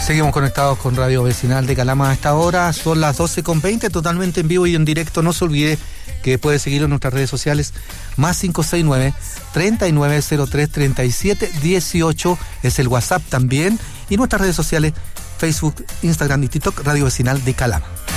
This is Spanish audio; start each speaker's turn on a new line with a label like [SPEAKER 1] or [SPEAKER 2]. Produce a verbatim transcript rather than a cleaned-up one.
[SPEAKER 1] Seguimos conectados con Radio Vecinal de Calama a esta hora. Son las doce con veinte, totalmente en vivo y en directo. No se olvide que puede seguir en nuestras redes sociales. Más cinco seis nueve, treinta y nueve cero tres, treinta y siete dieciocho es el WhatsApp también. Y nuestras redes sociales, Facebook, Instagram y TikTok, Radio Vecinal de Calama.